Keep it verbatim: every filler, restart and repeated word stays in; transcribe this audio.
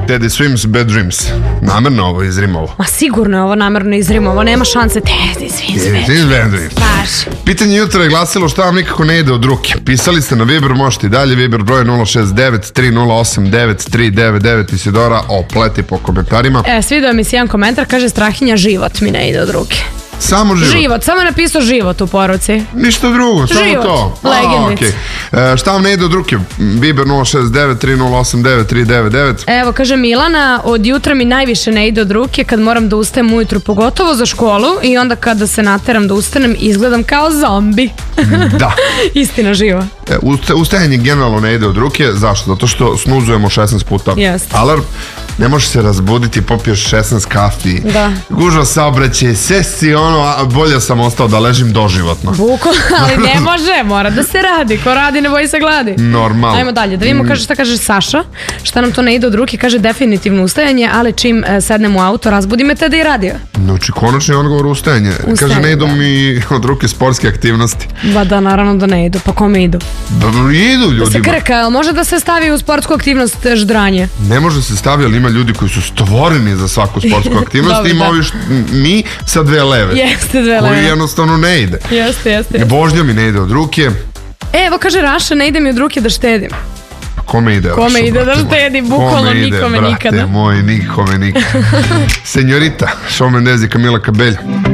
Teddy Swims, Bad Dreams. Namerno ovo izrimovo. Ma sigurno je ovo namerno izrimovo, nema šanse. Teddy Swims, Bad Dreams. Baš. Pitanje jutra je glasilo šta vam nikako ne ide od ruke. Pisali ste na Viber, možete i dalje. Viber broj nula šest devet tri nula osam devet tri devet devet. Isidora opleti po komentarima. E, svidio mi se jedan komentar, kaže Strahinja, život mi ne ide od ruke. Samo život? Život, samo je napisao život u poruci. Ništa drugo, samo život. to. Legendic. Okay. E, šta vam ne ide od ruke? Viber nula šest devet tri nula osam devet tri devet devet. Evo, kaže Milana, od jutra mi najviše ne ide od ruke kad moram da ustajem ujutru, pogotovo za školu, i onda kada se nateram da ustanem izgledam kao zombi. Da. Istina živa. E, ustajanje generalno ne ide od ruke. Zašto? Zato što snuzujemo šesnaest puta Jest. alarm. Ne možeš se razbuditi, popiješ šesnaest kafi, da. Gužva saobraćaj, sve si ono, a bolje sam ostao da ležim doživotno. Buko, ali ne može, mora da se radi, ko radi ne boji se gladi. Normalno. Ajmo dalje, da vidimo kaže, šta kaže Saša, šta nam to ne ide od ruke, kaže definitivno ustajanje, ali čim e, sednem u auto, razbudi me tada i radio. Znači, konačni odgovor ustajanje. ustajanje. Kaže, ne idu da. mi od ruke sportske aktivnosti. Ba da, naravno da ne idu, pa kome idu? Da, idu ljudima. Da se krka, može da se stavi u sportsku aktivnost ždranje? Ne može se stavi, ali ima ljudi koji su stvoreni za svaku sportsku aktivnost. Dobre, ima ovi mi sa dve leve. Jeste, dve leve. Koji jednostavno ne ide. Jeste, jeste. Vožnja mi ne ide od ruke. E, evo kaže Raša, ne ide mi od ruke da štedim. Kome ide? Kome Raša, ide da štedi, bukvalno nikome nikada. Brate moj, nikome nikada. Senjorita, Shawn Mendes i Camila Cabello.